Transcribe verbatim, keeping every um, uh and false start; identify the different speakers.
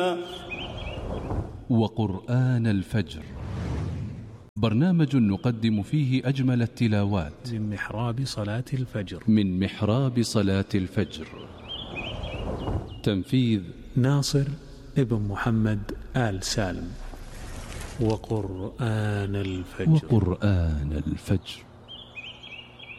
Speaker 1: وقرآن الفجر، برنامج نقدم فيه أجمل التلاوات
Speaker 2: من محراب صلاة الفجر
Speaker 1: من محراب صلاة الفجر. تنفيذ
Speaker 2: ناصر ابن محمد آل سالم. وقرآن الفجر
Speaker 1: وقرآن الفجر